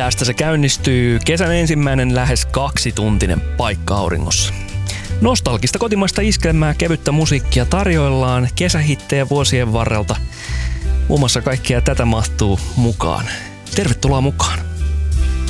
Tästä se käynnistyy kesän ensimmäinen lähes 2-tuntinen paikka auringossa. Nostalgista kotimaista iskelmää, kevyttä musiikkia tarjoillaan, kesähittejä vuosien varrelta. Muun muassa kaikkea tätä mahtuu mukaan. Tervetuloa mukaan!